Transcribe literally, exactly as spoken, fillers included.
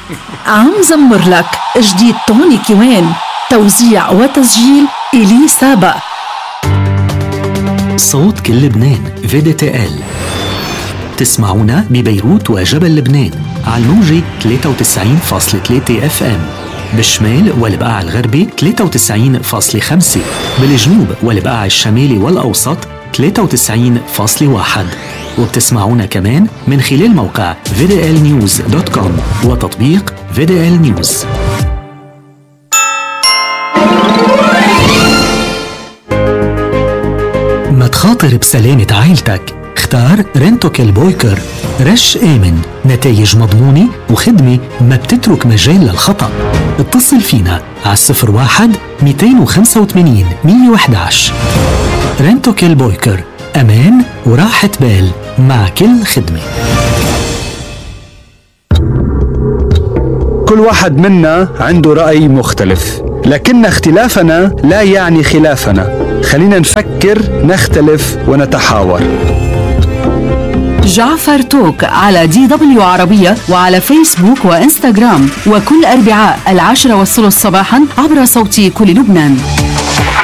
عم زمر لك جديد توني كيوان، توزيع وتسجيل إلي سابا. صوت كل لبنان في دي تي إل. تسمعونا ببيروت وجبل لبنان على الموجة ثلاثة وتسعين فاصلة ثلاثة اف ام، بالشمال والبقاع الغربي ثلاثة وتسعين فاصلة خمسة، بالجنوب والبقاع الشمالي والأوسط ثلاثة وتسعين فاصلة واحد، وبتسمعونا كمان من خلال موقع في دي إل نيوز دوت كوم وتطبيق في دي إل نيوز. ما تخاطر بسلامة عائلتك، اختار رنتوكيل بويكر. رش آمن، نتائج مضمونة وخدمة ما بتترك مجال للخطأ. اتصل فينا على الصفر واحد مئتين وخمسة وثمانين مئة وإحدى عشر. رنتوكيل بويكر، أمان وراحة بال مع كل خدمة. كل واحد منا عنده رأي مختلف، لكن اختلافنا لا يعني خلافنا. خلينا نفكر، نختلف ونتحاور. جعفر توك على دي دبليو عربية وعلى فيسبوك وإنستغرام، وكل أربعاء العاشرة والثلث صباحا عبر صوت كل لبنان.